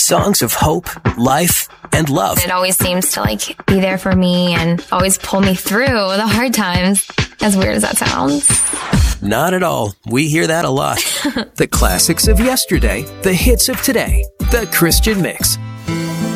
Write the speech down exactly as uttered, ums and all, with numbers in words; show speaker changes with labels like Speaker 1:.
Speaker 1: Songs of hope, life, and love.
Speaker 2: It always seems to like be there for me and always pull me through the hard times. As weird as that sounds.
Speaker 1: Not at all. We hear that a lot. The classics of yesterday, the hits of today. The Christian Mix